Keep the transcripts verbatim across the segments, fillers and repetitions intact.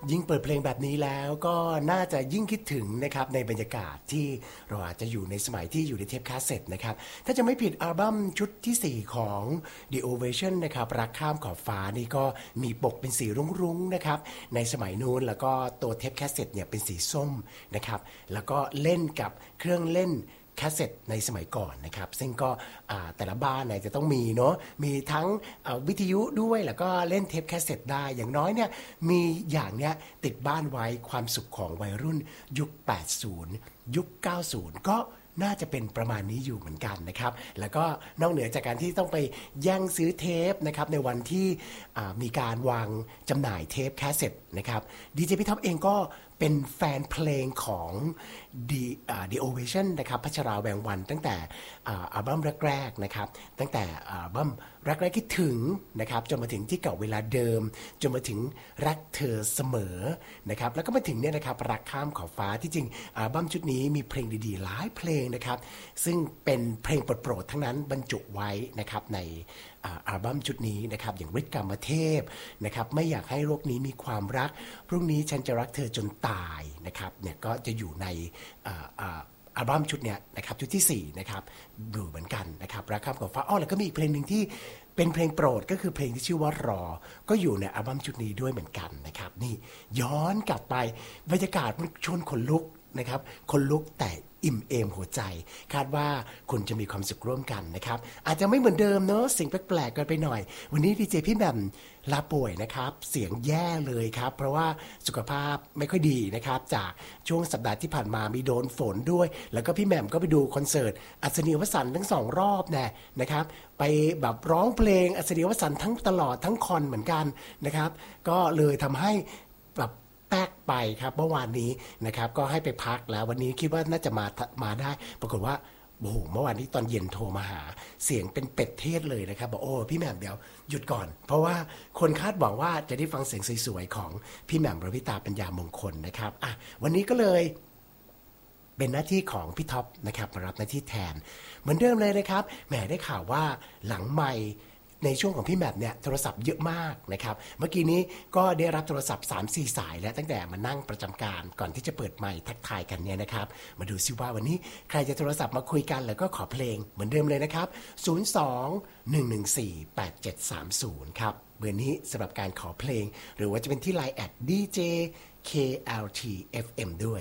ยิ่งเปิดเพลงแบบนี้แล้วก็น่าจะยิ่งคิดถึงนะครับในบรรยากาศที่เราอาจจะอยู่ในสมัยที่อยู่ในเทปคาสเซ็ตนะครับถ้าจะไม่ผิดอัลบั้มชุดที่สี่ของ The Ovation นะครับรักข้ามขอบฟ้านี่ก็มีปกเป็นสีรุ้งๆนะครับในสมัยนู้นแล้วก็ตัวเทปคาสเซ็ตเนี่ยเป็นสีส้มนะครับแล้วก็เล่นกับเครื่องเล่นแคสเซ็ตในสมัยก่อนนะครับซึ่งก็แต่ละบ้านเนี่ยจะต้องมีเนาะมีทั้งวิทยุด้วยแล้วก็เล่นเทปแคสเซ็ตได้อย่างน้อยเนี่ยมีอย่างเนี้ยติดบ้านไว้ความสุขของวัยรุ่นยุคแปดสิบยุคเก้าสิบก็น่าจะเป็นประมาณนี้อยู่เหมือนกันนะครับแล้วก็นอกเหนือจากการที่ต้องไปแย่งซื้อเทปนะครับในวันที่มีการวางจำหน่ายเทปแคสเซ็ตนะครับดีเจพี่ท็อปเองก็เป็นแฟนเพลงของ The, uh, The Ovation นะครับพัชราแวงวันตั้งแต่อัลบั้มแรกๆนะครับตั้งแต่อัลบั้มรักแรกคิดถึงนะครับจนมาถึงที่เก่าเวลาเดิมจนมาถึงรักเธอเสมอนะครับแล้วก็มาถึงเนี่ยนะครับรักข้ามขอบฟ้าที่จริงอัลบั้มชุดนี้มีเพลงดีๆหลายเพลงนะครับซึ่งเป็นเพลงโปรดๆทั้งนั้นบรรจุไว้นะครับในอัลบั้มชุดนี้นะครับอย่างฤทธิ์กรรมเทพนะครับไม่อยากให้โลกนี้มีความรักพรุ่งนี้ฉันจะรักเธอจนตายนะครับเนี่ยก็จะอยู่ในอัลบั้มชุดเนี้ยนะครับชุดที่สี่นะครับดูเหมือนกันนะครับรักข้ามขอบฟ้าอ้อแล้วก็มีอีกเพลงหนึ่งที่เป็นเพลงโปรดก็คือเพลงที่ชื่อว่ารอก็อยู่ในอัลบั้มชุดนี้ด้วยเหมือนกันนะครับนี่ย้อนกลับไปบรรยากาศมันชวนขนลุกนะครับคนลุกแต่อิ่มเอมหัวใจคาดว่าคุณจะมีความสุขร่วมกันนะครับอาจจะไม่เหมือนเดิมเนอะสิ่งแปลกๆกันไปหน่อยวันนี้ดีเจพี่แหม่มลาป่วยนะครับเสียงแย่เลยครับเพราะว่าสุขภาพไม่ค่อยดีนะครับจากช่วงสัปดาห์ที่ผ่านมามีโดนฝนด้วยแล้วก็พี่แหม่มก็ไปดูคอนเสิร์ตอัศนีวสันต์ทั้งสองรอบแน่นะครับไปแบบร้องเพลงอัศนีวสันต์ทั้งตลอดทั้งคอนเหมือนกันนะครับก็เลยทำให้แบบแตกไปครับเมื่อวานนี้นะครับก็ให้ไปพักแล้ววันนี้คิดว่าน่าจะมามาได้ปรากฏว่าโอ้โหเมื่อวานนี้ตอนเย็นโทรมาหาเสียงเป็นเป็ดเทศเลยนะครับบอกโอ้พี่แหม่มเดี๋ยวหยุดก่อนเพราะว่าคนคาดหวังว่าจะได้ฟังเสียงสวยๆของพี่แหม่มรวิตาปัญญามงคลนะครับอ่ะวันนี้ก็เลยเป็นหน้าที่ของพี่ท็อปนะครับมารับหน้าที่แทนเหมือนเดิมเลยนะครับแหมได้ข่าวว่าหลังไมค์ในช่วงของพี่แมทเนี่ยโทรศัพท์เยอะมากนะครับเมื่อกี้นี้ก็ได้รับโทรศัพท์ สามสี่ สายแล้วตั้งแต่มานั่งประจำการก่อนที่จะเปิดไมค์ทักทายกันเนี่ยนะครับมาดูซิว่าวันนี้ใครจะโทรศัพท์มาคุยกันแล้วก็ขอเพลงเหมือนเดิมเลยนะครับศูนย์ สอง หนึ่ง หนึ่ง สี่ แปด เจ็ด สาม ศูนย์ครับเบอร์นี้สำหรับการขอเพลงหรือว่าจะเป็นที่ ไลน์ แอท ดี เจ เค แอล ที เอฟ เอ็ม ด้วย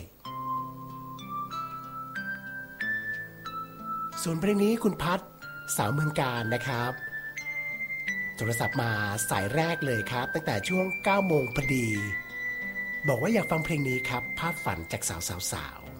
ส่วนเพลงนี้คุณพัฒน์สาวเมืองการนะครับโทรศัพท์มาสายแรกเลยครับตั้งแต่ช่วงเก้าโมงพอดีบอกว่าอยากฟังเพลงนี้ครับภาพฝันจากสาวสาวสาว